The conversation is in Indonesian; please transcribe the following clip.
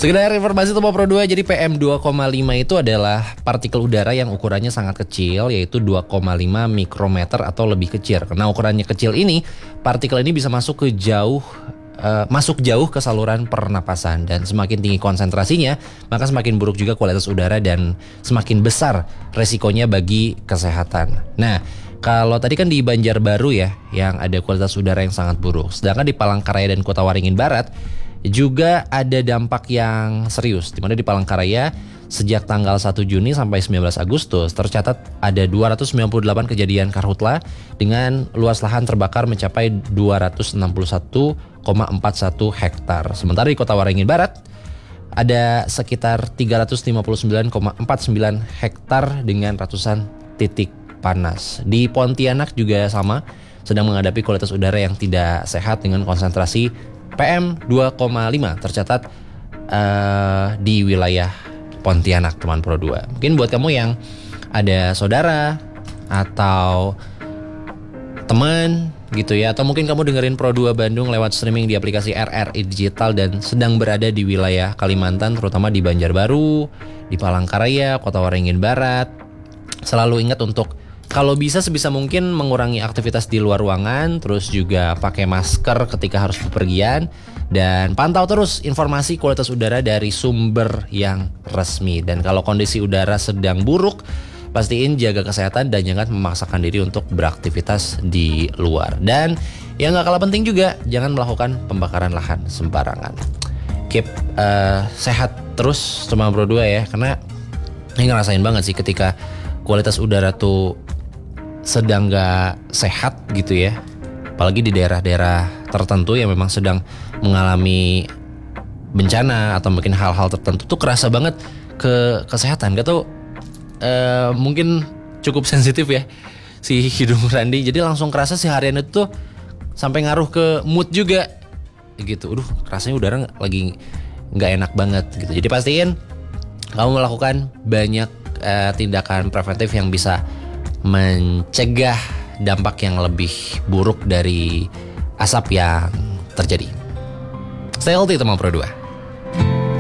Sekedar informasi Tempo Pro 2, jadi PM 2,5 itu adalah partikel udara yang ukurannya sangat kecil, yaitu 2,5 mikrometer atau lebih kecil. Karena ukurannya kecil ini, partikel ini bisa masuk jauh ke saluran pernapasan, dan semakin tinggi konsentrasinya, maka semakin buruk juga kualitas udara dan semakin besar resikonya bagi kesehatan. Nah, kalau tadi kan di Banjarbaru ya, yang ada kualitas udara yang sangat buruk. Sedangkan di Palangkaraya dan Kota Waringin Barat juga ada dampak yang serius, di mana di Palangkaraya sejak tanggal 1 Juni sampai 19 Agustus tercatat ada 298 kejadian karhutla dengan luas lahan terbakar mencapai 261,41 hektar. Sementara di Kota Waringin Barat ada sekitar 359,49 hektar dengan ratusan titik panas. Di Pontianak juga sama, sedang menghadapi kualitas udara yang tidak sehat dengan konsentrasi PM 2,5 tercatat di wilayah Pontianak, teman Pro 2. Mungkin buat kamu yang ada saudara atau teman gitu ya, atau mungkin kamu dengerin Pro 2 Bandung lewat streaming di aplikasi RRI Digital dan sedang berada di wilayah Kalimantan, terutama di Banjarbaru, di Palangkaraya, Kota Waringin Barat, selalu ingat untuk kalau bisa sebisa mungkin mengurangi aktivitas di luar ruangan, terus juga pakai masker ketika harus bepergian, dan pantau terus informasi kualitas udara dari sumber yang resmi. Dan kalau kondisi udara sedang buruk, pastiin jaga kesehatan dan jangan memaksakan diri untuk beraktivitas di luar. Dan yang gak kalah penting juga, jangan melakukan pembakaran lahan sembarangan. Keep sehat terus teman Pro 2 ya, karena ini ngerasain banget sih ketika kualitas udara tuh sedang gak sehat gitu ya, apalagi di daerah-daerah tertentu yang memang sedang mengalami bencana atau mungkin hal-hal tertentu tuh kerasa banget ke kesehatan. Gak tau, mungkin cukup sensitif ya si hidung Randy, jadi langsung kerasa seharian itu tuh sampai ngaruh ke mood juga gitu. Rasanya udara lagi gak enak banget gitu. Jadi pastiin kamu melakukan banyak tindakan preventif yang bisa mencegah dampak yang lebih buruk dari asap yang terjadi. Stay healthy teman Pro 2.